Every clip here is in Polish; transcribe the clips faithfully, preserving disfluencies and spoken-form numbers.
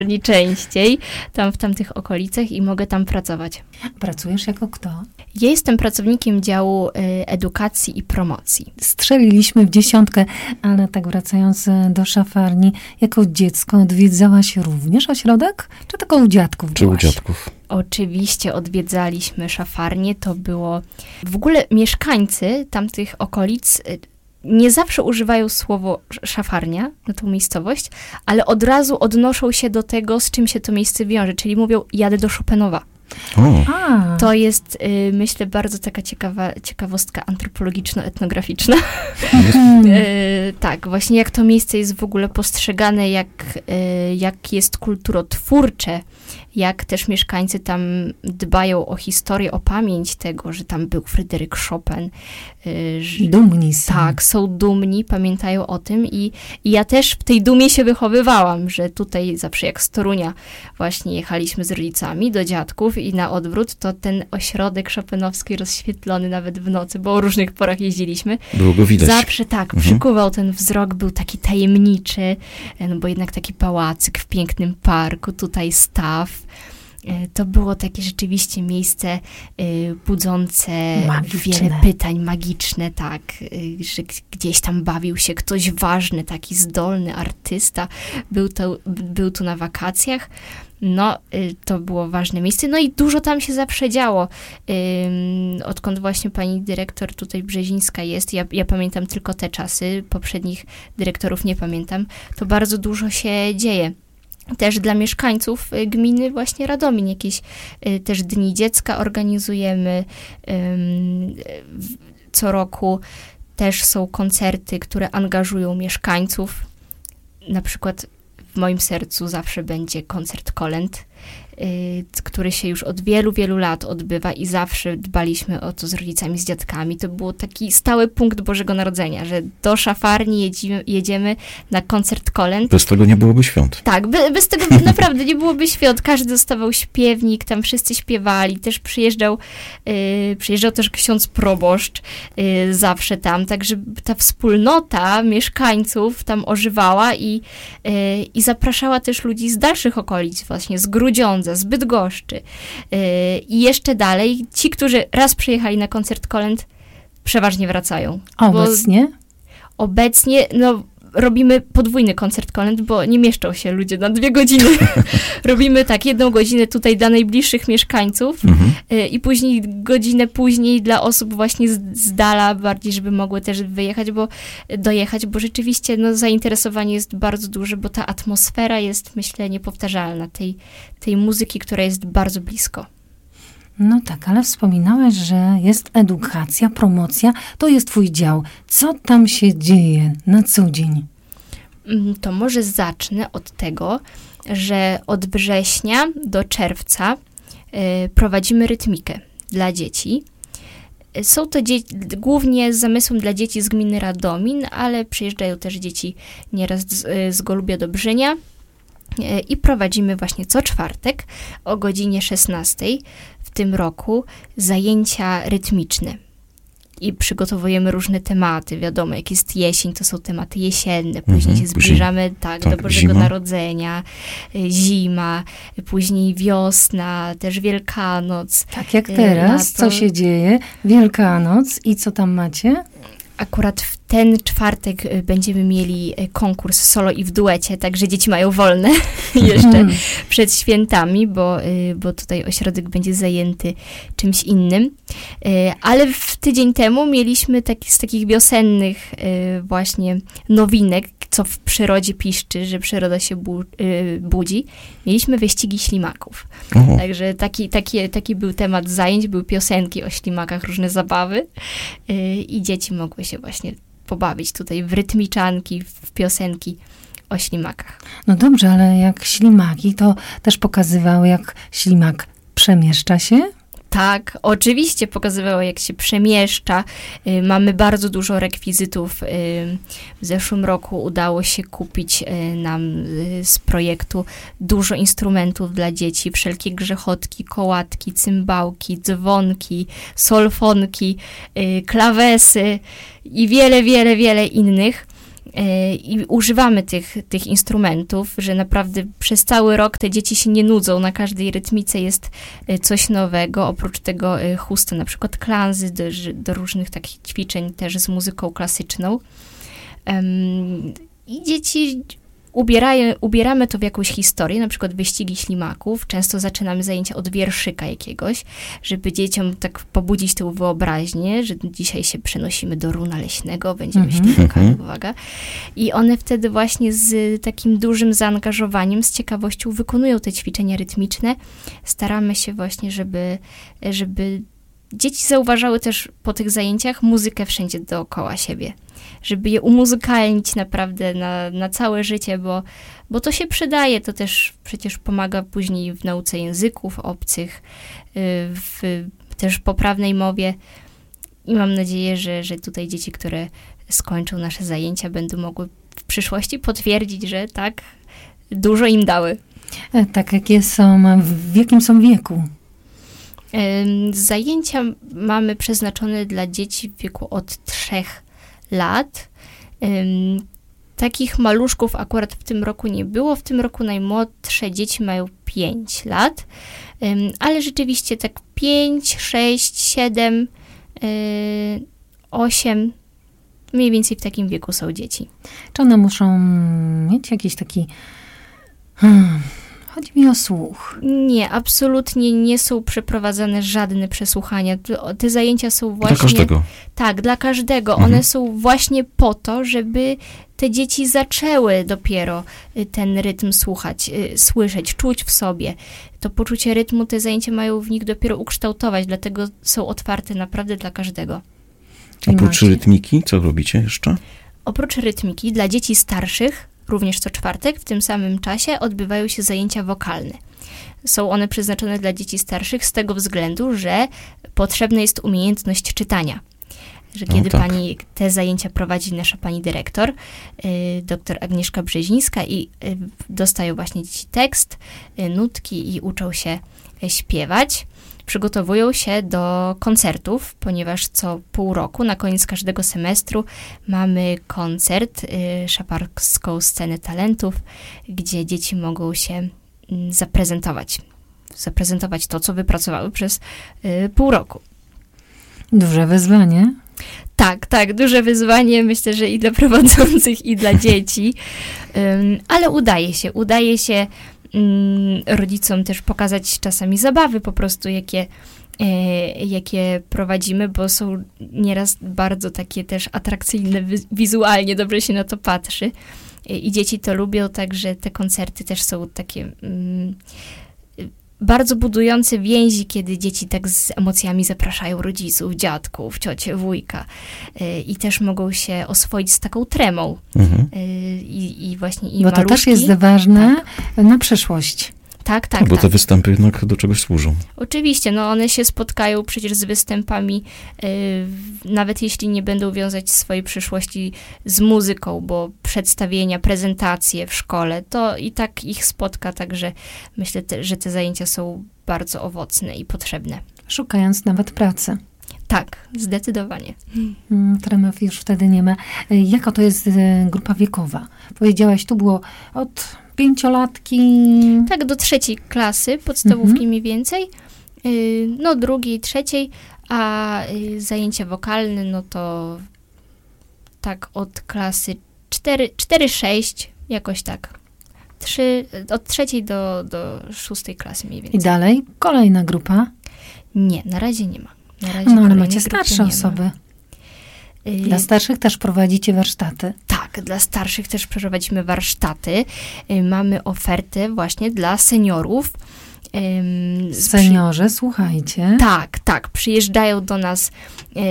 częściej tam w tamtych okolicach i mogę tam pracować. Pracujesz jako kto? Ja jestem pracownikiem działu y, edukacji i promocji. Strzeliliśmy w dziesiątkę, ale tak wracając do szafarni, jako dziecko odwiedzałaś również ośrodek? Czy tylko u dziadków Czy byłaś? u dziadków? Oczywiście odwiedzaliśmy szafarnię, to było... W ogóle mieszkańcy tamtych okolic y, nie zawsze używają słowo szafarnia na tą miejscowość, ale od razu odnoszą się do tego, z czym się to miejsce wiąże, czyli mówią, jadę do Chopinowa. O. A. To jest, y, myślę, bardzo taka ciekawa, ciekawostka antropologiczno-etnograficzna. y, tak, właśnie jak to miejsce jest w ogóle postrzegane, jak, y, jak jest kulturotwórcze, jak też mieszkańcy tam dbają o historię, o pamięć tego, że tam był Fryderyk Chopin. Y, że, Dumni są. Tak, są dumni, pamiętają o tym i, i ja też w tej dumie się wychowywałam, że tutaj zawsze jak z Torunia właśnie jechaliśmy z rodzicami do dziadków i na odwrót, to ten ośrodek chopinowski rozświetlony nawet w nocy, bo o różnych porach jeździliśmy. Było go widać. Zawsze tak, Mhm. przykuwał ten wzrok, był taki tajemniczy, no bo jednak taki pałacyk w pięknym parku, tutaj staw. To było takie rzeczywiście miejsce y, budzące Magiczne. wiele pytań, magiczne, tak, y, że gdzieś tam bawił się ktoś ważny, taki zdolny artysta, był, to, był tu na wakacjach. No, y, to było ważne miejsce. No i dużo tam się zawsze działo. Ym, odkąd właśnie pani dyrektor tutaj Brzezińska jest, ja, ja pamiętam tylko te czasy, poprzednich dyrektorów nie pamiętam, to bardzo dużo się dzieje. Też dla mieszkańców y, gminy właśnie Radomin jakieś y, też dni dziecka organizujemy ym, w, co roku. Też są koncerty, które angażują mieszkańców. Na przykład w moim sercu zawsze będzie koncert kolęd, y, który się już od wielu, wielu lat odbywa i zawsze dbaliśmy o to z rodzicami, z dziadkami. To był taki stały punkt Bożego Narodzenia, że do szafarni jedziemy, jedziemy na koncert kolęd. Bez tego nie byłoby świąt. Tak, be, bez tego naprawdę nie byłoby świąt. Każdy dostawał śpiewnik, tam wszyscy śpiewali. Też przyjeżdżał, y, przyjeżdżał też ksiądz proboszcz y, zawsze tam, także ta wspólnota mieszkańców tam ożywała i, y, i zapraszała też ludzi z dalszych okolic, właśnie z Grudziądza, z Bydgoszczy. Yy, I jeszcze dalej, ci, którzy raz przyjechali na koncert kolęd, przeważnie wracają. Obecnie? Obecnie, no, robimy podwójny koncert kolęd, bo nie mieszczą się ludzie na dwie godziny. Robimy tak, jedną godzinę tutaj dla najbliższych mieszkańców Mhm. yy, i później godzinę później dla osób właśnie z, z dala, bardziej, żeby mogły też wyjechać, bo dojechać, bo rzeczywiście no, zainteresowanie jest bardzo duże, bo ta atmosfera jest, myślę, niepowtarzalna tej, tej muzyki, która jest bardzo blisko. No tak, ale wspominałaś, że jest edukacja, promocja, to jest twój dział. Co tam się dzieje na co dzień? To może zacznę od tego, że od września do czerwca y, prowadzimy rytmikę dla dzieci. Są to dzie- głównie z zamysłem dla dzieci z gminy Radomin, ale przyjeżdżają też dzieci nieraz z, z Golubia do Brzynia. I prowadzimy właśnie co czwartek o godzinie szesnastej w tym roku zajęcia rytmiczne. I przygotowujemy różne tematy. Wiadomo, jak jest jesień, to są tematy jesienne. Później Mhm, się zbliżamy tak, tak, do Bożego zima. Narodzenia, y, zima, później wiosna, też Wielkanoc. Tak jak y, teraz, lato. co się dzieje? Wielkanoc i co tam macie? Akurat w ten czwartek y, będziemy mieli y, konkurs solo i w duecie, także dzieci mają wolne jeszcze przed świętami, bo, y, bo tutaj ośrodek będzie zajęty czymś innym. Y, ale w tydzień temu mieliśmy taki, z takich wiosennych y, właśnie nowinek, co w przyrodzie piszczy, że przyroda się bu, y, budzi. Mieliśmy wyścigi ślimaków. O. Także taki, taki, taki był temat zajęć, były piosenki o ślimakach, różne zabawy y, i dzieci mogły się właśnie pobawić tutaj w rytmiczanki, w piosenki o ślimakach. No dobrze, ale jak ślimaki, to też pokazywały, jak ślimak przemieszcza się? Tak, oczywiście pokazywało, jak się przemieszcza. Y, mamy bardzo dużo rekwizytów. Y, w zeszłym roku udało się kupić y, nam y, z projektu dużo instrumentów dla dzieci. Wszelkie grzechotki, kołatki, cymbałki, dzwonki, solfonki, y, klawesy i wiele, wiele, wiele innych. I używamy tych, tych instrumentów, że naprawdę przez cały rok te dzieci się nie nudzą. Na każdej rytmice jest coś nowego. Oprócz tego chusta, na przykład klanzy, do, do różnych takich ćwiczeń też z muzyką klasyczną. Um, I dzieci ubierają, ubieramy to w jakąś historię, na przykład wyścigi ślimaków. Często zaczynamy zajęcia od wierszyka jakiegoś, żeby dzieciom tak pobudzić tę wyobraźnię, że dzisiaj się przenosimy do runa leśnego, będziemy Mhm. ślimakami, uwaga. I one wtedy właśnie z takim dużym zaangażowaniem, z ciekawością wykonują te ćwiczenia rytmiczne. Staramy się właśnie, żeby, żeby dzieci zauważały też po tych zajęciach muzykę wszędzie dookoła siebie. Żeby je umuzykalnić naprawdę na, na całe życie, bo, bo to się przydaje. To też przecież pomaga później w nauce języków obcych, w też poprawnej mowie. I mam nadzieję, że, że tutaj dzieci, które skończą nasze zajęcia, będą mogły w przyszłości potwierdzić, że tak, dużo im dały. Tak, jakie są, w jakim są wieku? Zajęcia mamy przeznaczone dla dzieci w wieku od trzech lat. Um, takich maluszków akurat w tym roku nie było. W tym roku najmłodsze dzieci mają pięć lat, um, ale rzeczywiście tak pięć, sześć, siedem, osiem, mniej więcej w takim wieku są dzieci. Czy one muszą mieć jakiś taki... Hmm, chodzi mi o słuch. Nie, absolutnie nie są przeprowadzane żadne przesłuchania. Te, te zajęcia są właśnie... Dla każdego. Tak, dla każdego. Mhm. One są właśnie po to, żeby te dzieci zaczęły dopiero ten rytm słuchać, słyszeć, czuć w sobie. To poczucie rytmu te zajęcia mają w nich dopiero ukształtować, dlatego są otwarte naprawdę dla każdego. Czyli Oprócz macie- rytmiki, co robicie jeszcze? Oprócz rytmiki, dla dzieci starszych, również co czwartek, w tym samym czasie odbywają się zajęcia wokalne. Są one przeznaczone dla dzieci starszych z tego względu, że potrzebna jest umiejętność czytania. Że No kiedy tak. pani te zajęcia prowadzi nasza pani dyrektor, y, doktor Agnieszka Brzezińska, i y, dostają właśnie dzieci tekst, y, nutki i uczą się y, śpiewać. Przygotowują się do koncertów, ponieważ co pół roku, na koniec każdego semestru, mamy koncert, y, Szaparską Scenę Talentów, gdzie dzieci mogą się y, zaprezentować. Zaprezentować to, co wypracowały przez y, pół roku. Duże wyzwanie. Tak, tak, duże wyzwanie, myślę, że i dla prowadzących, i dla dzieci, um, ale udaje się, udaje się um, rodzicom też pokazać czasami zabawy po prostu, jakie, e, jakie prowadzimy, bo są nieraz bardzo takie też atrakcyjne wi- wizualnie, dobrze się na to patrzy e, i dzieci to lubią, także te koncerty też są takie... Um, bardzo budujące więzi, kiedy dzieci tak z emocjami zapraszają rodziców, dziadków, ciocie, wujka yy, i też mogą się oswoić z taką tremą. Mhm. Yy, i, i właśnie i Bo maluszki. to też jest ważne na przyszłość. Tak, tak, Tak, bo tak. te występy jednak do czegoś służą. Oczywiście, no one się spotkają przecież z występami, yy, nawet jeśli nie będą wiązać swojej przyszłości z muzyką, bo przedstawienia, prezentacje w szkole, to i tak ich spotka, także myślę, te, że te zajęcia są bardzo owocne i potrzebne. Szukając nawet pracy. Tak, zdecydowanie. Mm, Tremów już wtedy nie ma. Y, Jaka to jest y, grupa wiekowa? Powiedziałaś, tu było od pięciolatki... Tak, do trzeciej klasy, podstawówki Mhm. mniej więcej, yy, no drugiej, trzeciej, a yy, zajęcia wokalne, no to tak od klasy cztery sześć, jakoś tak. Trzy, od trzeciej do, do szóstej klasy mniej I więcej. dalej kolejna grupa. Nie, na razie nie ma. Na razie No ale kolejnej macie grupy starsze nie ma. osoby. Yy, Dla starszych też prowadzicie warsztaty. Tak, dla starszych też prowadzimy warsztaty. Yy, mamy ofertę właśnie dla seniorów. Ym, z- Seniorzy, słuchajcie. Tak, tak. Przyjeżdżają do nas em,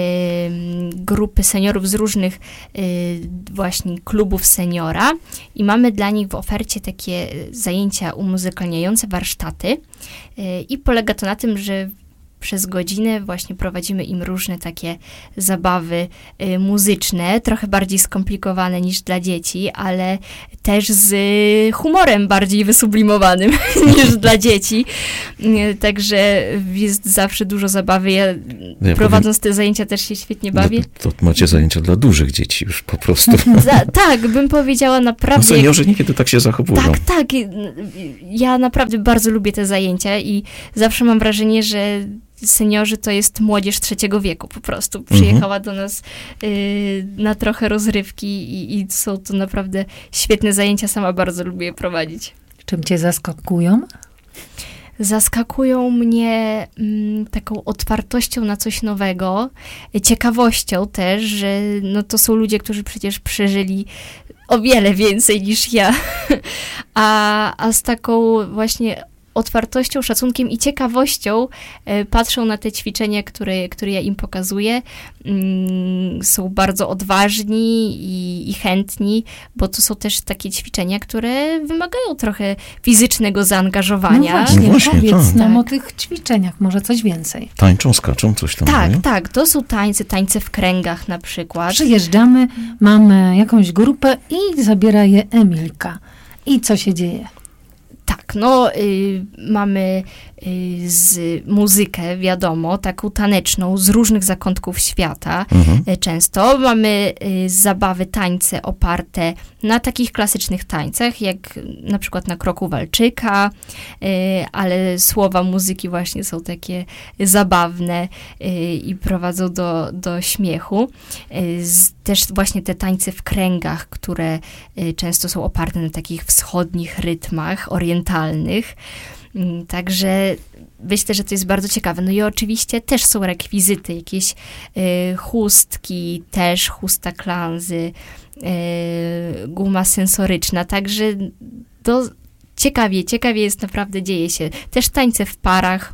grupy seniorów z różnych y, właśnie klubów seniora i mamy dla nich w ofercie takie zajęcia umuzykalniające, warsztaty. Y, I polega to na tym, że przez godzinę właśnie prowadzimy im różne takie zabawy y, muzyczne, trochę bardziej skomplikowane niż dla dzieci, ale też z humorem bardziej wysublimowanym niż dla dzieci. Y, także jest zawsze dużo zabawy. Ja, ja prowadząc powiem, te zajęcia też się świetnie bawię. To, to macie zajęcia dla dużych dzieci już po prostu. Za, tak, bym powiedziała naprawdę. No seniorzy niekiedy tak się zachowują. Tak, tak. Ja naprawdę bardzo lubię te zajęcia i zawsze mam wrażenie, że seniorzy to jest młodzież trzeciego wieku po prostu. Przyjechała mhm. do nas y, na trochę rozrywki i, i są to naprawdę świetne zajęcia. Sama bardzo lubię je prowadzić. Czym cię zaskakują? Zaskakują mnie mm, taką otwartością na coś nowego, ciekawością też, że no, to są ludzie, którzy przecież przeżyli o wiele więcej niż ja, a, a z taką właśnie otwartością, szacunkiem i ciekawością e, patrzą na te ćwiczenia, które, które ja im pokazuję. Mm, są bardzo odważni i, i chętni, bo to są też takie ćwiczenia, które wymagają trochę fizycznego zaangażowania. No właśnie, no właśnie powiedz tak. nam o tych ćwiczeniach, może coś więcej. Tańczą, skaczą, coś tam. Tak, nie? tak, to są tańce, tańce w kręgach na przykład. Przyjeżdżamy, mamy jakąś grupę i zabiera je Emilka. I co się dzieje? Tak, no y, mamy y, z muzykę, wiadomo, taką taneczną z różnych zakątków świata Mhm. y, często. Mamy y, zabawy, tańce oparte na takich klasycznych tańcach, jak na przykład na kroku walczyka, y, ale słowa muzyki właśnie są takie zabawne y, i prowadzą do, do śmiechu. Y, z, też właśnie te tańce w kręgach, które y, często są oparte na takich wschodnich rytmach orientalnych. Y, także myślę, że to jest bardzo ciekawe. No i oczywiście też są rekwizyty, jakieś y, chustki, też chusta klanzy, y, guma sensoryczna, także to ciekawie, ciekawie jest naprawdę, dzieje się. Też tańce w parach.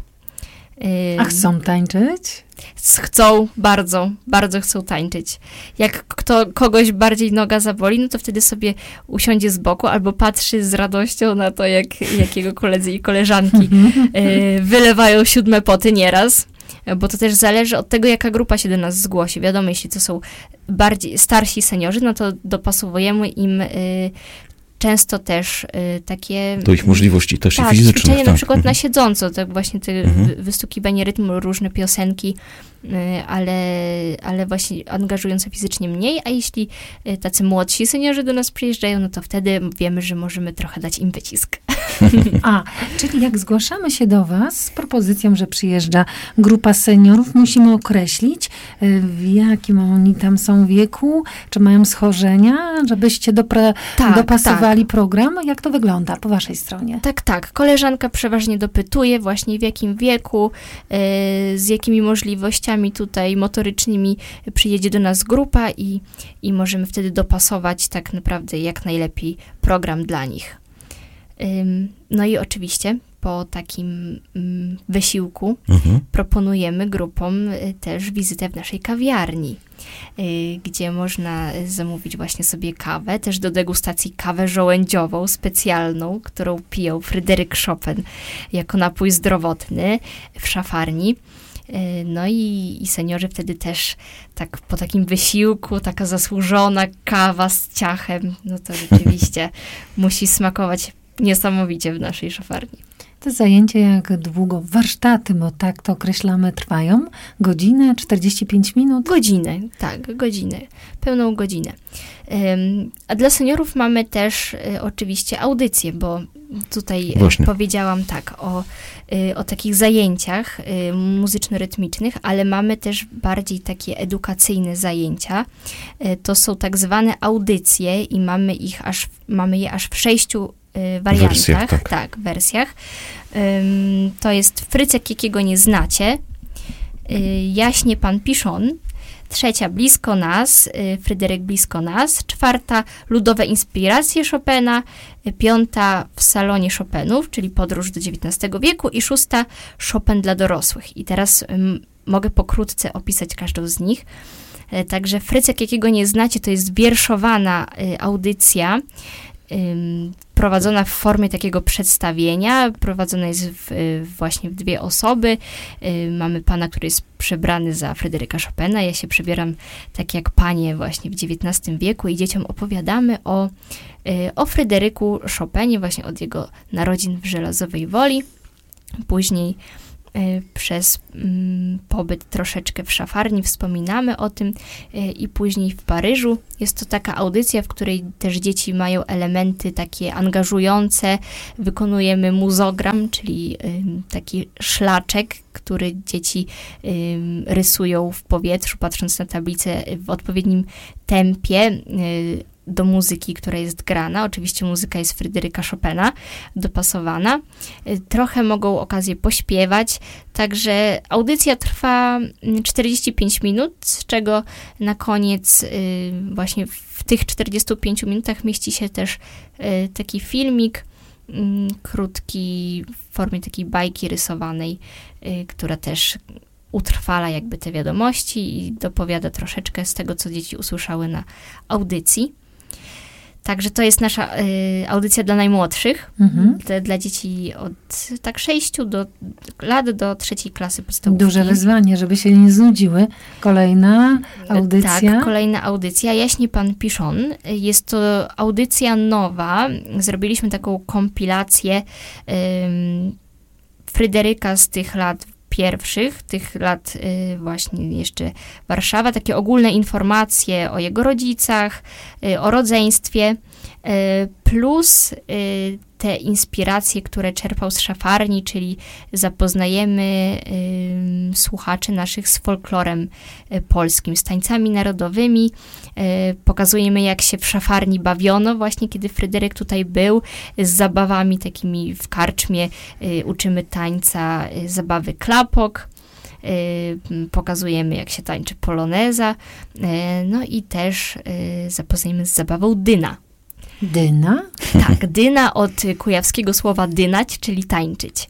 A chcą tańczyć? Chcą, bardzo, bardzo chcą tańczyć. Jak kto, kogoś bardziej noga zaboli, no to wtedy sobie usiądzie z boku albo patrzy z radością na to, jak, jak jego koledzy i koleżanki y, wylewają siódme poty nieraz. Bo to też zależy od tego, jaka grupa się do nas zgłosi. Wiadomo, jeśli to są bardziej starsi seniorzy, no to dopasowujemy im y, często też y, takie... Do ich możliwości też tak, i fizycznych. ćwiczenie tak. na przykład mhm. na siedząco, tak właśnie te Mhm. wy- wystukiwanie rytmu, różne piosenki, y, ale, ale właśnie angażujące fizycznie mniej, a jeśli y, tacy młodsi seniorzy do nas przyjeżdżają, no to wtedy wiemy, że możemy trochę dać im wycisk. A, czyli jak zgłaszamy się do was z propozycją, że przyjeżdża grupa seniorów, musimy określić, y, w jakim oni tam są wieku, czy mają schorzenia, żebyście dopra- Tak, dopasowali program. Jak to wygląda po waszej stronie? Tak, tak. Koleżanka przeważnie dopytuje właśnie w jakim wieku, y, z jakimi możliwościami tutaj motorycznymi przyjedzie do nas grupa i, i możemy wtedy dopasować tak naprawdę jak najlepiej program dla nich. Ym, no i oczywiście po takim ym, wysiłku Mhm. proponujemy grupom y, też wizytę w naszej kawiarni, y, gdzie można zamówić właśnie sobie kawę, też do degustacji kawę żołędziową specjalną, którą piją Fryderyk Chopin jako napój zdrowotny w szafarni. Y, No i, i seniorzy wtedy też tak po takim wysiłku, taka zasłużona kawa z ciachem, no to rzeczywiście musi smakować niesamowicie w naszej szafarni. Te zajęcia jak długo? Warsztaty, bo tak to określamy, trwają? Godzinę, czterdzieści pięć minut? Godzinę, tak, godzinę, pełną godzinę. Ym, a dla seniorów mamy też y, oczywiście audycje, bo tutaj y, Właśnie. powiedziałam tak o, y, o takich zajęciach y, muzyczno-rytmicznych, ale mamy też bardziej takie edukacyjne zajęcia. Y, to są tak zwane audycje i mamy ich aż, mamy je aż w sześciu y, wariantach, Wersjach, tak. tak, wersjach. Ym, to jest Frycek, jakiego nie znacie, y, Jaśnie pan Piszon, trzecia Blisko nas, y, Fryderyk Blisko nas, czwarta Ludowe inspiracje Chopina, y, piąta W salonie Chopinów, czyli Podróż do dziewiętnastego wieku i szósta Chopin dla dorosłych. I teraz ym, mogę pokrótce opisać każdą z nich. Y, także Frycek, jakiego nie znacie, to jest wierszowana y, audycja, prowadzona w formie takiego przedstawienia. Prowadzona jest w, właśnie w dwie osoby. Mamy pana, który jest przebrany za Fryderyka Chopina. Ja się przebieram tak jak panie właśnie w dziewiętnastym wieku i dzieciom opowiadamy o, o Fryderyku Chopinie, właśnie od jego narodzin w Żelazowej Woli. Później przez mm, pobyt troszeczkę w szafarni wspominamy o tym y, i później w Paryżu. Jest to taka audycja, w której też dzieci mają elementy takie angażujące. Wykonujemy muzogram, czyli y, taki szlaczek, który dzieci y, rysują w powietrzu, patrząc na tablicę w odpowiednim tempie, y, do muzyki, która jest grana. Oczywiście muzyka jest Fryderyka Chopina, dopasowana. Trochę mogą okazję pośpiewać, także audycja trwa czterdzieści pięć minut, z czego na koniec właśnie w tych czterdziestu pięciu minutach mieści się też taki filmik, krótki, w formie takiej bajki rysowanej, która też utrwala jakby te wiadomości i dopowiada troszeczkę z tego, co dzieci usłyszały na audycji. Także to jest nasza y, audycja dla najmłodszych, mhm. dla, dla dzieci od tak sześciu do, lat do trzeciej klasy podstawówki. Duże wyzwanie, żeby się nie znudziły. Kolejna audycja. Tak, kolejna audycja. Jaśnie Pan Pichon. Jest to audycja nowa. Zrobiliśmy taką kompilację y, Fryderyka z tych lat pierwszych, tych lat y, właśnie jeszcze Warszawa, takie ogólne informacje o jego rodzicach, y, o rodzeństwie, y, plus y, te inspiracje, które czerpał z szafarni, czyli zapoznajemy y, słuchaczy naszych z folklorem y, polskim, z tańcami narodowymi, y, pokazujemy, jak się w szafarni bawiono właśnie, kiedy Fryderyk tutaj był, z zabawami takimi w karczmie, y, uczymy tańca y, zabawy klapok, y, pokazujemy, jak się tańczy poloneza, y, no i też y, zapoznajemy z zabawą dyna. Dyna? Tak, dyna od kujawskiego słowa dynać, czyli tańczyć.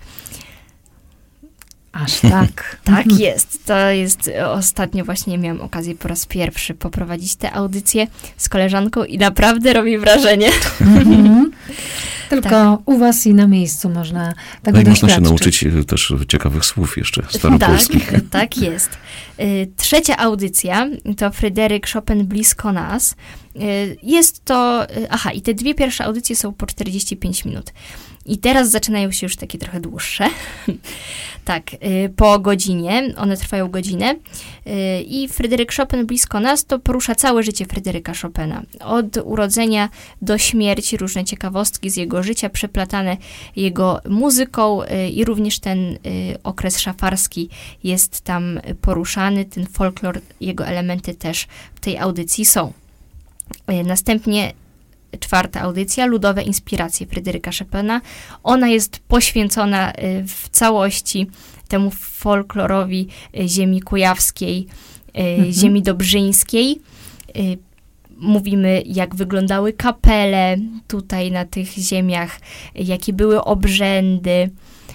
Aż tak. Tak jest. To jest, ostatnio właśnie miałam okazję po raz pierwszy poprowadzić tę audycję z koleżanką i naprawdę robi wrażenie. Mhm. Tylko tak. U was i na miejscu można tego no i można się nauczyć też ciekawych słów jeszcze staropolskich. Tak, tak jest. Trzecia audycja to Fryderyk Chopin blisko nas. Jest to, aha, i te dwie pierwsze audycje są po czterdzieści pięć minut. I teraz zaczynają się już takie trochę dłuższe. Tak, po godzinie, one trwają godzinę. I Fryderyk Chopin blisko nas to porusza całe życie Fryderyka Chopina. Od urodzenia do śmierci, różne ciekawostki z jego życia, przeplatane jego muzyką i również ten okres szafarski jest tam poruszany. Ten folklor, jego elementy też w tej audycji są. Następnie czwarta audycja, Ludowe inspiracje Fryderyka Chopina. Ona jest poświęcona w całości temu folklorowi ziemi kujawskiej, mhm. ziemi dobrzyńskiej. Mówimy, jak wyglądały kapele tutaj na tych ziemiach, jakie były obrzędy,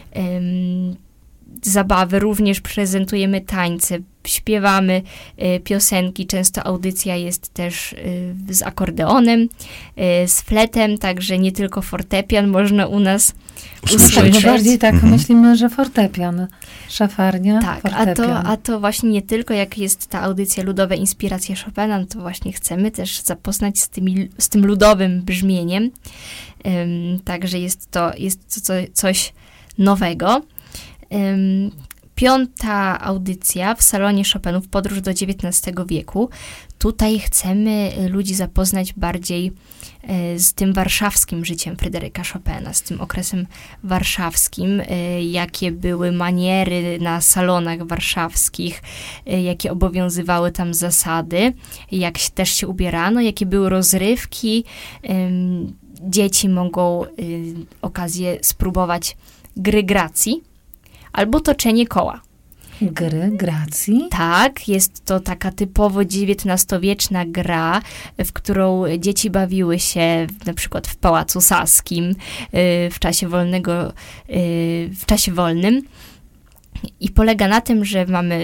zabawy, również prezentujemy tańce, śpiewamy y, piosenki, często audycja jest też y, z akordeonem, y, z fletem, także nie tylko fortepian można u nas usłyszeć. No bardziej tak mhm. myślimy, że fortepian, szafarnia, tak, fortepian. A to, a to właśnie nie tylko, jak jest ta audycja Ludowe inspiracje Chopina, no to właśnie chcemy też zapoznać z, tymi, z tym ludowym brzmieniem, um, także jest to, jest to co, coś nowego. Um, Piąta audycja w salonie Chopinów, podróż do dziewiętnastego wieku. Tutaj chcemy ludzi zapoznać bardziej e, z tym warszawskim życiem Fryderyka Chopina, z tym okresem warszawskim, e, jakie były maniery na salonach warszawskich, e, jakie obowiązywały tam zasady, jak się, też się ubierano, jakie były rozrywki. E, dzieci mogą e, okazję spróbować gry gracji, albo toczenie koła. Gry gracji? Tak, jest to taka typowo dziewiętnastowieczna gra, w którą dzieci bawiły się na przykład w Pałacu Saskim w czasie wolnego, w czasie wolnym. I polega na tym, że mamy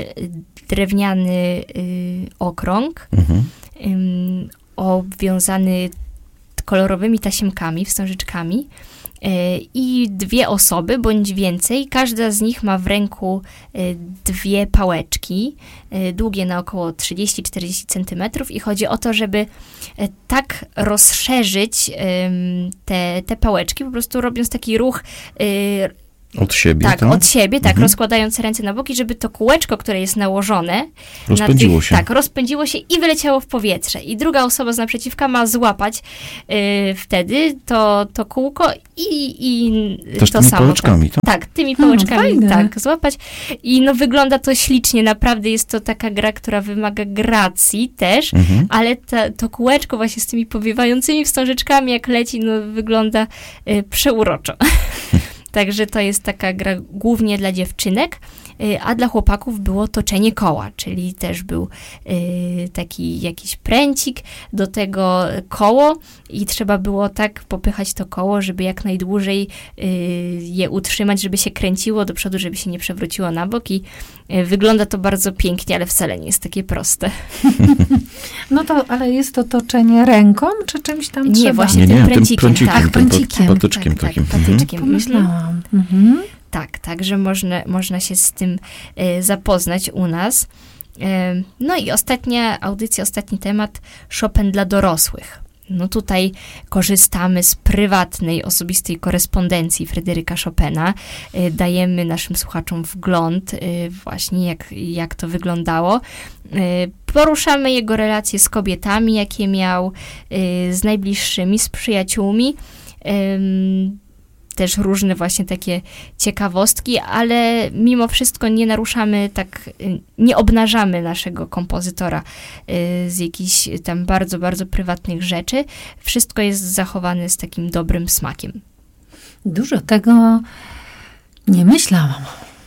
drewniany okrąg mhm. obwiązany kolorowymi tasiemkami, wstążeczkami. I dwie osoby, bądź więcej, każda z nich ma w ręku dwie pałeczki, długie na około trzydzieści do czterdziestu centymetrów i chodzi o to, żeby tak rozszerzyć te, te pałeczki, po prostu robiąc taki ruch od siebie, tak? tak? od siebie, tak, Mhm. rozkładając ręce na boki, żeby to kółeczko, które jest nałożone, rozpędziło na tych, się. Tak, rozpędziło się i wyleciało w powietrze. I druga osoba z naprzeciwka ma złapać yy, wtedy to, to kółko i, i Też to tymi samo. pałeczkami, tak? Tak, tymi No, pałeczkami, fajne. tak, złapać. I no wygląda to ślicznie, naprawdę jest to taka gra, która wymaga gracji też, Mhm. ale ta, to kółeczko właśnie z tymi powiewającymi wstążeczkami, jak leci, no wygląda y, przeuroczo. Także to jest taka gra głównie dla dziewczynek, y, a dla chłopaków było toczenie koła, czyli też był y, taki jakiś pręcik, do tego koło i trzeba było tak popychać to koło, żeby jak najdłużej y, je utrzymać, żeby się kręciło do przodu, żeby się nie przewróciło na bok i y, wygląda to bardzo pięknie, ale wcale nie jest takie proste. No to, ale jest to toczenie ręką, czy czymś tam Nie, trzeba? właśnie Nie, tym nie, tym pręcikiem, pręcikiem, tak, tym pręcikiem. patyczkiem tak, takim. tak, Mhm. patyczkiem. Mhm. Pomyślałam. Mhm. Tak, także można, można się z tym e, zapoznać u nas. E, no i ostatnia audycja, ostatni temat, Chopin dla dorosłych. No tutaj korzystamy z prywatnej, osobistej korespondencji Fryderyka Chopina. E, dajemy naszym słuchaczom wgląd e, właśnie jak, jak to wyglądało. E, poruszamy jego relacje z kobietami, jakie miał, e, z najbliższymi, z przyjaciółmi. E, też różne właśnie takie ciekawostki, ale mimo wszystko nie naruszamy tak, nie obnażamy naszego kompozytora y, z jakichś tam bardzo, bardzo prywatnych rzeczy. Wszystko jest zachowane z takim dobrym smakiem. Dużo tego nie myślałam.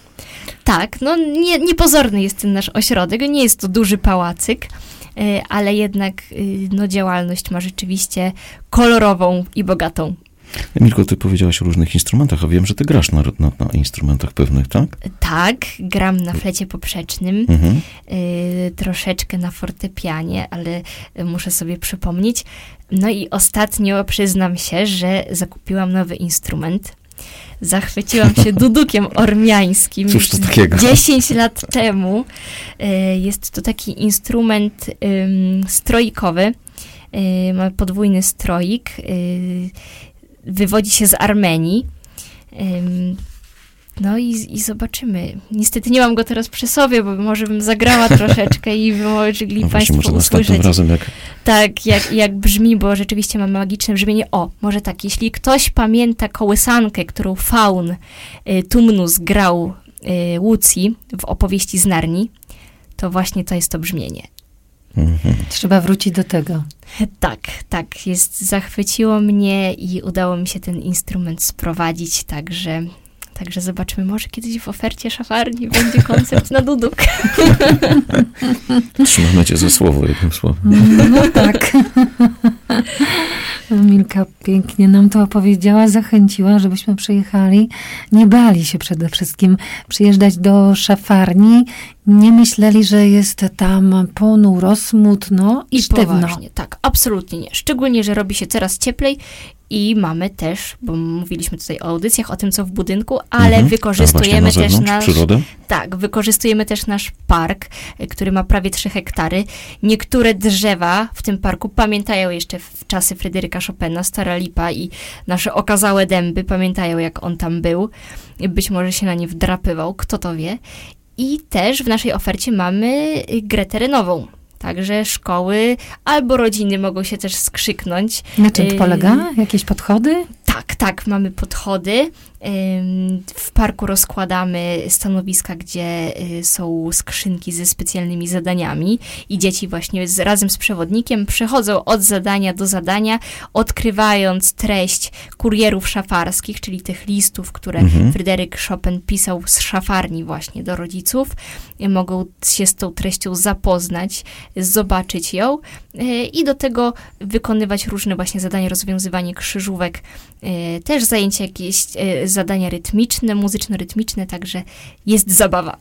Tak, no nie, niepozorny jest ten nasz ośrodek, nie jest to duży pałacyk, y, ale jednak y, no, działalność ma rzeczywiście kolorową i bogatą. Emilko, ty powiedziałaś o różnych instrumentach, a wiem, że ty grasz na, na, na instrumentach pewnych, tak? Tak, gram na flecie poprzecznym, Mhm. y, troszeczkę na fortepianie, ale muszę sobie przypomnieć. No i ostatnio przyznam się, że zakupiłam nowy instrument. Zachwyciłam się dudukiem ormiańskim. Cóż to takiego? dziesięć lat temu. Y, jest to taki instrument ym, stroikowy. Y, ma podwójny stroik. Y, wywodzi się z Armenii. Ym, No i, i zobaczymy. Niestety nie mam go teraz przy sobie, bo może bym zagrała troszeczkę i by mogli No właśnie, Państwo może następnym usłyszeć. razem jak... Tak, jak, jak brzmi, bo rzeczywiście ma magiczne brzmienie. O, może tak, jeśli ktoś pamięta kołysankę, którą Faun y, Tumnus grał y, Łucji w opowieści z Narni, to właśnie to jest to brzmienie. Mhm. Trzeba wrócić do tego. Tak, tak, jest, zachwyciło mnie i udało mi się ten instrument sprowadzić, także... Także zobaczmy, może kiedyś w ofercie szafarni będzie koncert na duduk. Trzymamy cię za słowo, jednym słowem. No tak. Milka pięknie nam to opowiedziała, zachęciła, żebyśmy przyjechali. Nie bali się przede wszystkim przyjeżdżać do szafarni. Nie myśleli, że jest tam ponuro, smutno i, I sztywno. poważnie, tak, absolutnie nie. Szczególnie, że robi się coraz cieplej i mamy też, bo mówiliśmy tutaj o audycjach, o tym, co w budynku, ale Mhm. wykorzystujemy A właśnie na też zewnątrz, nasz... przyrodę? Tak, wykorzystujemy też nasz park, y, który ma prawie trzy hektary. Niektóre drzewa w tym parku pamiętają jeszcze w czasy Fryderyka Chopina, Stara Lipa i nasze okazałe dęby pamiętają, jak on tam był. Być może się na nie wdrapywał, kto to wie. I też w naszej ofercie mamy y, grę terenową. Także szkoły albo rodziny mogą się też skrzyknąć. Na czym to Y, polega? Jakieś podchody? Tak, tak, mamy podchody. Ym, W parku rozkładamy stanowiska, gdzie y, są skrzynki ze specjalnymi zadaniami i dzieci właśnie z, razem z przewodnikiem przechodzą od zadania do zadania, odkrywając treść kurierów szafarskich, czyli tych listów, które Mhm. Fryderyk Chopin pisał z szafarni właśnie do rodziców. Y, Mogą się z tą treścią zapoznać, zobaczyć ją y, i do tego wykonywać różne właśnie zadania, rozwiązywanie krzyżówek, y, też zajęcia jakieś, y, zadania rytmiczne, muzyczno-rytmiczne, także jest zabawa.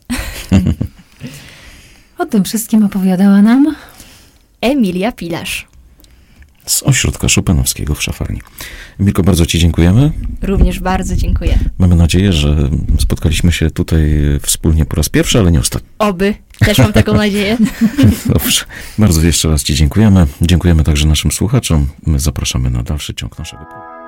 O tym wszystkim opowiadała nam Emilia Pilarz. z Ośrodka Chopinowskiego w Szafarni. Mirko, bardzo Ci dziękujemy. Również bardzo dziękuję. Mamy nadzieję, że spotkaliśmy się tutaj wspólnie po raz pierwszy, ale nie ostatni. Oby. Też mam taką nadzieję. Dobrze. Bardzo jeszcze raz Ci dziękujemy. Dziękujemy także naszym słuchaczom. My zapraszamy na dalszy ciąg naszego programu.